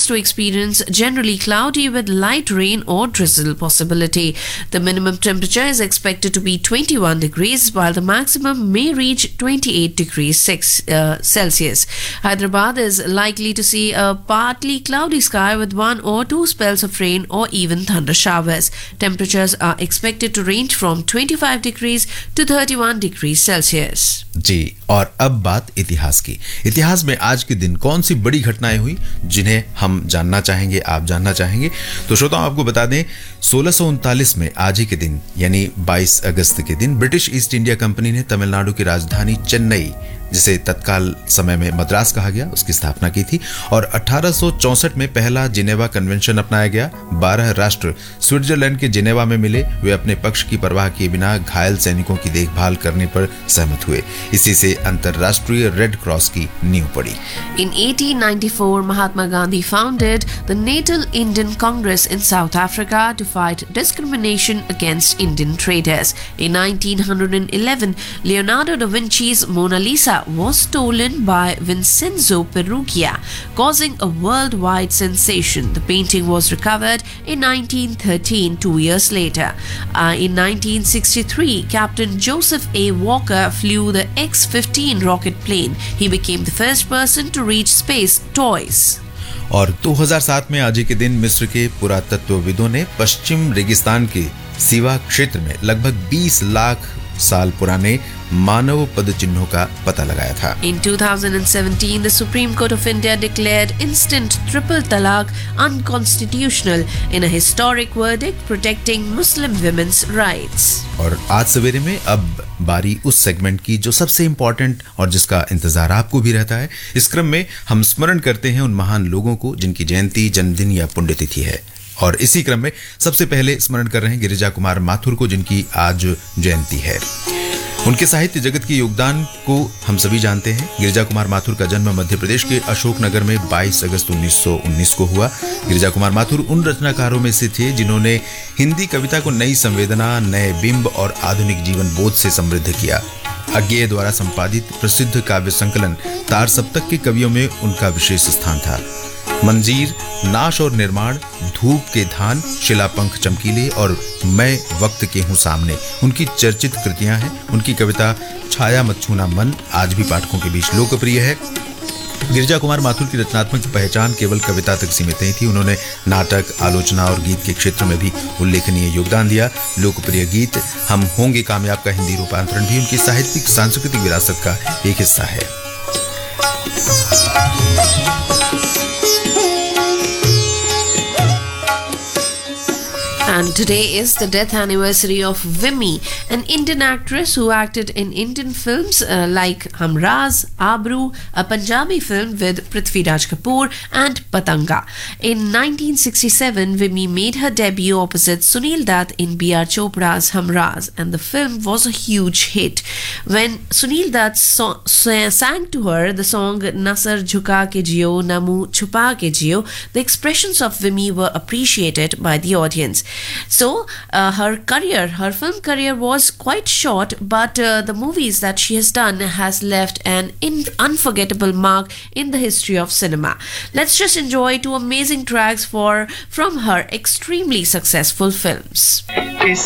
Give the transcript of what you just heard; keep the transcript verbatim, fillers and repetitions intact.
forecast to experience generally cloudy with light rain or drizzle possibility. The minimum temperature is expected to be twenty-one degrees, while the maximum may reach twenty-eight degrees six, uh, Celsius. Hyderabad is likely to see a partly cloudy sky with one or two spells of rain or even thunder showers. Temperatures are expected to range from twenty-five degrees to thirty-one degrees Celsius. जी, और अब बात इतिहास की। इतिहास में आज के दिन कौन सी बड़ी घटनाएं हुई जिन्हें हम जानना चाहेंगे, आप जानना चाहेंगे? तो श्रोताओं, आपको बता दें, सोलह सौ उनतालीस में आज ही के दिन यानी बाईस अगस्त के दिन ब्रिटिश ईस्ट इंडिया कंपनी ने तमिलनाडु की राजधानी चेन्नई, जिसे तत्काल समय में मद्रास कहा गया, उसकी स्थापना की थी। और अठारह सौ चौसठ में पहला जिनेवा कन्वेंशन अपनाया गया। बारह राष्ट्र स्विट्जरलैंड के जिनेवा में मिले। वे अपने पक्ष की परवाह किए बिना घायल सैनिकों की देखभाल करने पर सहमत हुए। इसी से अंतर्राष्ट्रीय रेड क्रॉस की नींव पड़ी। In eighteen ninety-four, Mahatma Gandhi founded the Natal Indian Congress in South Africa to fight discrimination against Indian traders. In nineteen eleven, Leonardo da Vinci's Mona Lisa was stolen by Vincenzo Perugia, causing a worldwide sensation. The painting was recovered in nineteen thirteen, two years later. Uh, in nineteen sixty-three, Captain Joseph A. Walker flew the X fifteen rocket plane. He became the first person to reach space twice. और दो हज़ार सात में आज ही के दिन मिस्र के पुरातत्वविदों ने पश्चिम रेगिस्तान के सिवा क्षेत्र में लगभग बीस लाख साल पुराने मानव पद चिन्हों का पता लगाया था। In two thousand seventeen, the Supreme Court of India declared instant triple talaq unconstitutional in a historic verdict protecting Muslim women's rights. और आज सवेरे में अब बारी उस सेगमेंट की जो सबसे इंपॉर्टेंट और जिसका इंतजार आपको भी रहता है। इस क्रम में हम स्मरण करते हैं उन महान लोगों को जिनकी जयंती, जन्मदिन या पुण्यतिथि है। और इसी क्रम में सबसे पहले स्मरण कर रहे हैं गिरिजा कुमार माथुर को, जिनकी आज जयंती है। उनके साहित्य जगत के योगदान को हम सभी जानते हैं। गिरिजा कुमार माथुर का जन्म मध्य प्रदेश के अशोकनगर में बाईस अगस्त उन्नीस सौ उन्नीस को हुआ। गिरिजा कुमार माथुर उन रचनाकारों में से थे जिन्होंने हिंदी कविता को नई संवेदना, नए बिंब और आधुनिक जीवन बोध से समृद्ध किया। अज्ञेय द्वारा संपादित प्रसिद्ध काव्य संकलन तार सप्तक के कवियों में उनका विशेष स्थान था। मंजीर, नाश और निर्माण, धूप के धान, शिलापंख चमकीले और मैं वक्त के हूँ सामने उनकी चर्चित कृतियां हैं। उनकी कविता छाया मत छूना मन आज भी पाठकों के बीच लोकप्रिय है। गिरिजा कुमार माथुर की रचनात्मक पहचान केवल कविता तक सीमित नहीं थी। उन्होंने नाटक, आलोचना और गीत के क्षेत्र में भी उल्लेखनीय योगदान दिया। लोकप्रिय गीत हम होंगे कामयाब का हिंदी रूपांतरण भी उनकी साहित्यिक सांस्कृतिक विरासत का एक हिस्सा है। And today is the death anniversary of Vimy, an Indian actress who acted in Indian films uh, like Hamraz, Abru, a Punjabi film with Prithviraj Kapoor, and Patanga. In nineteen sixty-seven, Vimy made her debut opposite Sunil Dutt in B R Chopra's Hamraz, and the film was a huge hit. When Sunil Dutt so- so- sang to her the song Nasar Jhuka Ke Jiyo, Namu Chupa Ke Jiyo, the expressions of Vimy were appreciated by the audience. So uh, her career, her film career was quite short, but uh, the movies that she has done has left an in- unforgettable mark in the history of cinema. Let's just enjoy two amazing tracks for from her extremely successful films.